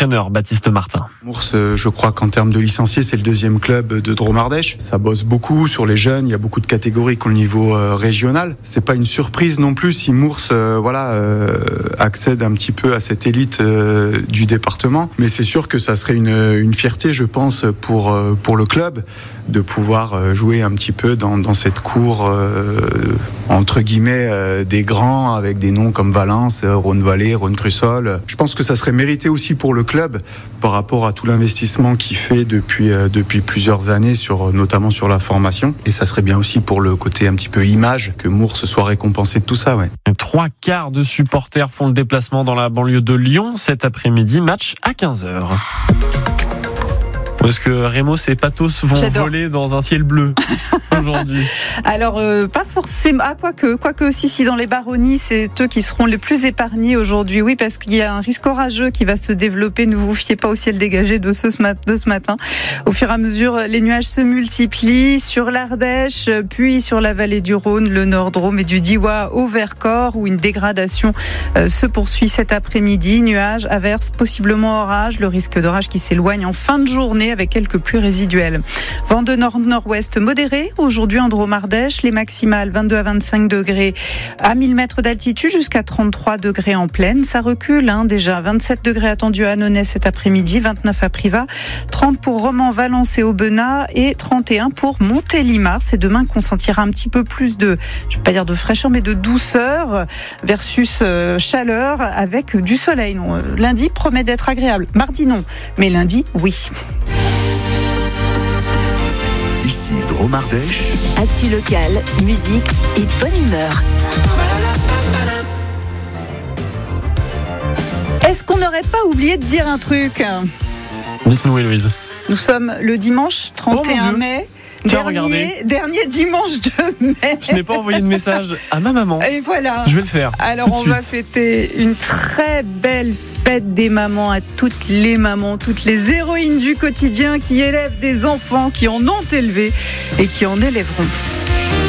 l'entraîneur Baptiste Martin. Mours, je crois qu'en termes de licenciés, c'est le deuxième club de Drôme-Ardèche. Ça bosse beaucoup sur les jeunes. Il y a beaucoup de catégories qui ont le niveau régional. C'est pas une surprise non plus si Mours, accède un petit peu à cette élite du département. Mais c'est sûr que ça serait une fierté, je pense, pour le club de pouvoir jouer un petit peu dans cette cour entre guillemets des grands, avec des noms comme Valence, Rhône-Vallée, Rhône-Crussol. Je pense que ça serait mérité aussi pour le club par rapport à tout l'investissement qu'il fait depuis plusieurs années, notamment sur la formation. Et ça serait bien aussi pour le côté un petit peu image que Mours soit récompensé de tout ça. Ouais. 3/4 de supporters font le déplacement dans la banlieue de Lyon cet après-midi, match à 15h. Ou est-ce que Remos et Pathos vont voler dans un ciel bleu aujourd'hui? Alors, pas forcément. Quoique, si, dans les baronnies, c'est eux qui seront les plus épargnés aujourd'hui. Oui, parce qu'il y a un risque orageux qui va se développer. Ne vous fiez pas au ciel dégagé de ce matin. Au fur et à mesure, les nuages se multiplient sur l'Ardèche, puis sur la vallée du Rhône, le Nord-Drôme et du Diois au Vercors, où une dégradation se poursuit cet après-midi. Nuages, averses, possiblement orages. Le risque d'orage qui s'éloigne en fin de journée avec quelques pluies résiduelles. Vent de nord-nord-ouest modéré aujourd'hui en Drôme-Ardèche, les maximales 22 à 25 degrés à 1000 mètres d'altitude jusqu'à 33 degrés en plaine. Ça recule déjà. 27 degrés attendus à Annonay cet après-midi, 29 à Privas, 30 pour Romans, Valence et Aubenas et 31 pour Montélimar. C'est demain qu'on sentira un petit peu plus de, je ne vais pas dire de fraîcheur, mais de douceur versus chaleur avec du soleil. Lundi promet d'être agréable. Mardi non, mais lundi oui. Ici Drôme-Ardèche. Actu locale, musique et bonne humeur. Est-ce qu'on n'aurait pas oublié de dire un truc ? Dites-nous, Héloïse. Nous sommes le dimanche 31 mai. Dernier dimanche de mai. Je n'ai pas envoyé de message à ma maman. Et voilà. Je vais le faire. Alors on va fêter une très belle fête des mamans à toutes les mamans, toutes les héroïnes du quotidien qui élèvent des enfants, qui en ont élevé et qui en élèveront.